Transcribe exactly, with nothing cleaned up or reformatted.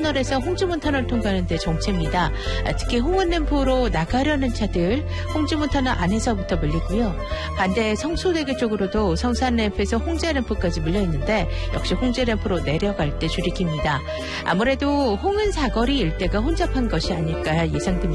터널에서 홍주문 터널 통과하는데 정체입니다. 특히 홍은램프로 나가려는 차들 홍주문 터널 안에서부터 밀리고요. 반대 성수대교 쪽으로도 성산램프에서 홍제램프까지 밀려있는데 역시 홍제램프로 내려갈 때 줄이 깁니다. 아무래도 홍은 사거리 일대가 혼잡한 것이 아닐까 예상됩니다.